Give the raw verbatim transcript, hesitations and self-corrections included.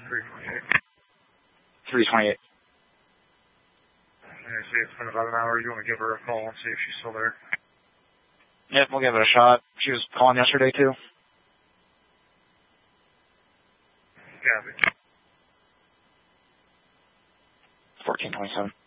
three twenty-eight. three twenty-eight. Yeah, see, it's been about an hour. You want to give her a call and see if she's still there? Yep, we'll give it a shot. She was calling yesterday, too. Gabby. fourteen twenty-seven.